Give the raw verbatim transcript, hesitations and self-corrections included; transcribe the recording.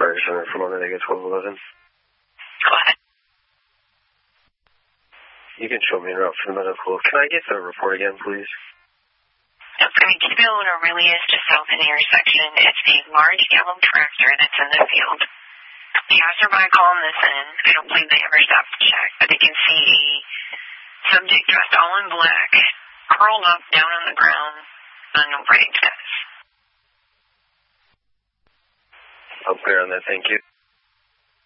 Fire Center from Omega twelve eleven. Go ahead. You can show me en route for the medical. Can I get the report again, please? Okay, Keepill Aurelius to south intersection. It's a large yellow tractor that's in the field. The passerby calling this in. I don't believe they ever stopped to check, but they can see a subject dressed all in black, curled up down on the ground, unknown breathing status. I'm clear on that, thank you.